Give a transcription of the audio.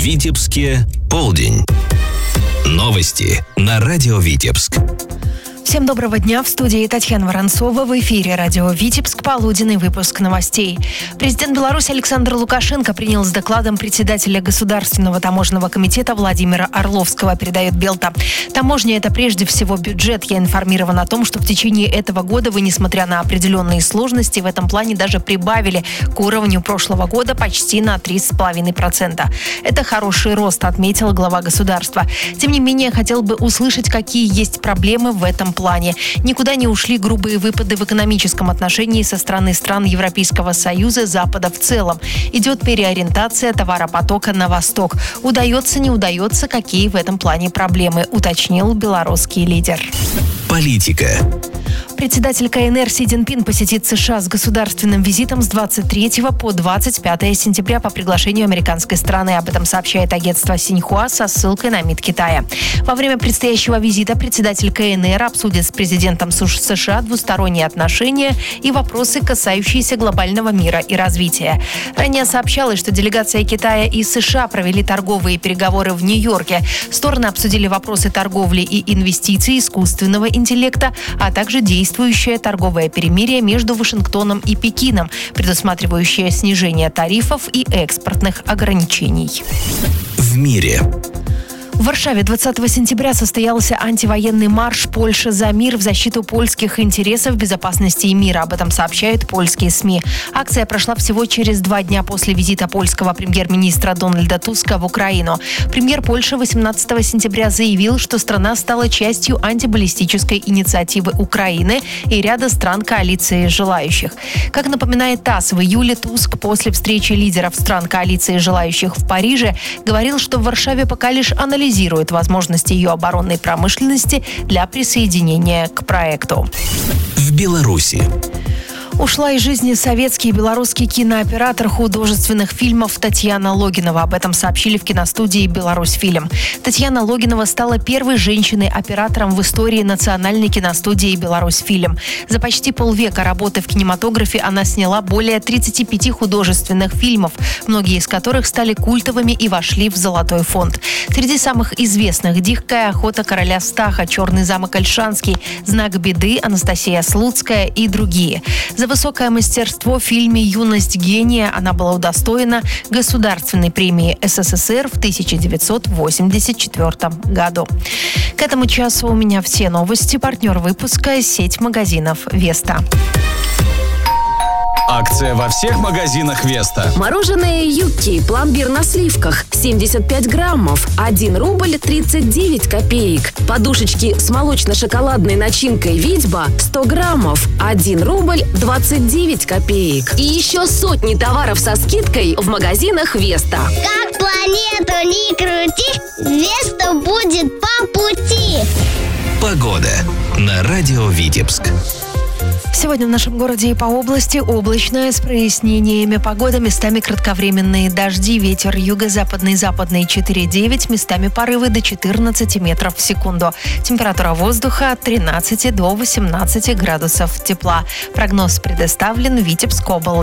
Витебске полдень. Новости на радио Витебск. Всем доброго дня. В студии Татьяна Воронцова. В эфире радио Витебск. Полуденный выпуск новостей. Президент Беларуси Александр Лукашенко принял с докладом председателя Государственного таможенного комитета Владимира Орловского, передает Белта. Таможня – это прежде всего бюджет. Я информирован о том, что в течение этого года вы, несмотря на определенные сложности, в этом плане даже прибавили к уровню прошлого года почти на 3,5%. Это хороший рост, отметил глава государства. Тем не менее, хотел бы услышать, какие есть проблемы в этом плане. Никуда не ушли грубые выпады в экономическом отношении со стороны стран Европейского Союза, Запада в целом. Идет переориентация товаропотока на восток. Удается, не удается, какие в этом плане проблемы, уточнил белорусский лидер. Политика. Председатель КНР Си Цзиньпин посетит США с государственным визитом с 23 по 25 сентября по приглашению американской стороны. Об этом сообщает агентство Синьхуа со ссылкой на МИД Китая. Во время предстоящего визита председатель КНР обсудит с президентом США двусторонние отношения и вопросы, касающиеся глобального мира и развития. Ранее сообщалось, что делегация Китая и США провели торговые переговоры в Нью-Йорке. Стороны обсудили вопросы торговли и инвестиций, искусственного интеллекта, а также действующее торговое перемирие между Вашингтоном и Пекином, предусматривающее снижение тарифов и экспортных ограничений. В мире. В Варшаве 20 сентября состоялся антивоенный марш «Польша за мир» в защиту польских интересов, безопасности и мира. Об этом сообщают польские СМИ. Акция прошла всего через 2 дня после визита польского премьер-министра Дональда Туска в Украину. Премьер Польши 18 сентября заявил, что страна стала частью антибаллистической инициативы Украины и ряда стран коалиции желающих. Как напоминает ТАСС, в июле Туск после встречи лидеров стран коалиции желающих в Париже говорил, что в Варшаве пока лишь анализирует возможности ее оборонной промышленности для присоединения к проекту. В Беларуси. Ушла из жизни советский и белорусский кинооператор художественных фильмов Татьяна Логинова. Об этом сообщили в киностудии «Беларусьфильм». Татьяна Логинова стала первой женщиной-оператором в истории национальной киностудии «Беларусьфильм». За почти полвека работы в кинематографе она сняла более 35 художественных фильмов, многие из которых стали культовыми и вошли в золотой фонд. Среди самых известных «Дикая охота короля Стаха», «Черный замок Ольшанский», «Знак беды», «Анастасия Слуцкая» и другие. За высокое мастерство в фильме «Юность гения» она была удостоена Государственной премии СССР в 1984 году. К этому часу у меня все новости. Партнер выпуска – сеть магазинов «Веста». Акция во всех магазинах «Веста». Мороженое «Юкки», пломбир на сливках, 75 граммов, 1 рубль 39 копеек. Подушечки с молочно-шоколадной начинкой «Витьба», 100 граммов, 1 рубль 29 копеек. И еще сотни товаров со скидкой в магазинах «Веста». Как планету не крути, «Веста» будет по пути. Погода на радио Витебск. Сегодня в нашем городе и по области облачно с прояснениями. Погода, местами кратковременные дожди, ветер юго-западный, западный 4,9, местами порывы до 14 метров в секунду. Температура воздуха от 13 до 18 градусов тепла. Прогноз предоставлен Витебск-Обл.